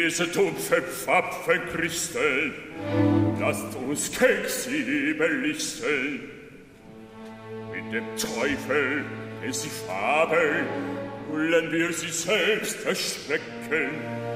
Diese dumpfe Pfapfenchristell, lasst uns gegen sie belisteln. Mit dem Teufel, den sie fabeln, wollen wir sie selbst erschrecken.